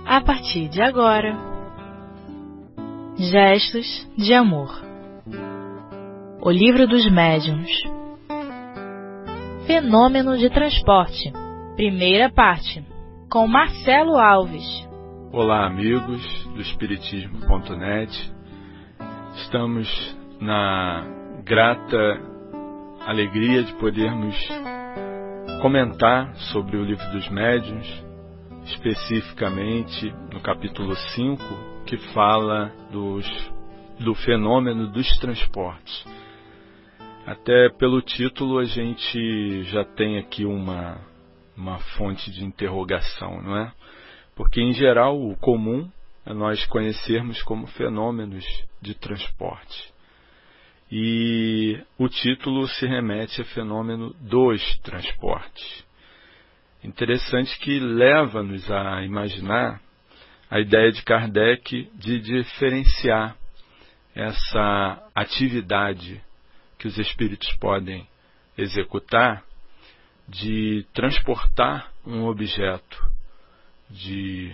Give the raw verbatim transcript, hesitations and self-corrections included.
A partir de agora, Gestos de Amor. O Livro dos Médiuns. Fenômeno de transporte. Primeira parte, com Marcelo Alves. Olá, amigos do Espiritismo ponto net. Estamos na grata alegria de podermos comentar sobre o Livro dos Médiuns, especificamente no capítulo cinco, que fala dos, do fenômeno dos transportes. Até pelo título a gente já tem aqui uma, uma fonte de interrogação, não é? Porque, em geral, o comum é nós conhecermos como fenômenos de transporte. E o título se remete a fenômeno dos transportes. Interessante que leva-nos a imaginar a ideia de Kardec de diferenciar essa atividade que os espíritos podem executar de transportar um objeto de